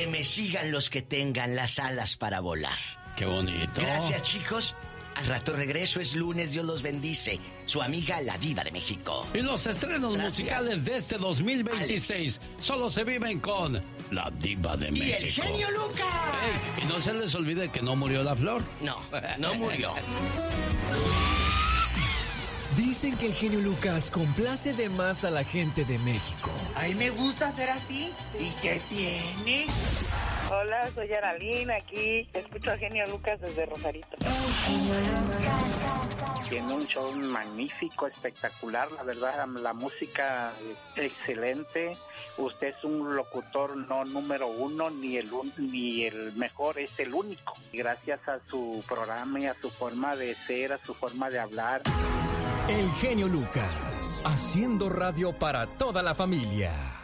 Que me sigan los que tengan las alas para volar. ¡Qué bonito! Gracias, chicos. Al rato regreso, es lunes, Dios los bendice. Su amiga, la Diva de México. Y los estrenos musicales de este 2026 Alex. solo se viven con la Diva de México. ¡Y el genio Lucas! Y no se les olvide que no murió la flor. No, no murió. Dicen que el genio Lucas complace de más a la gente de México. A mí me gusta ser así. ¿Y qué tiene? Hola, soy Aralín, aquí escucho a Genio Lucas desde Rosarito. Tiene un show magnífico, espectacular, la verdad, la música excelente. Usted es un locutor no número uno, ni el mejor, es el único. Gracias a su programa y a su forma de ser, a su forma de hablar. El genio Lucas, haciendo radio para toda la familia.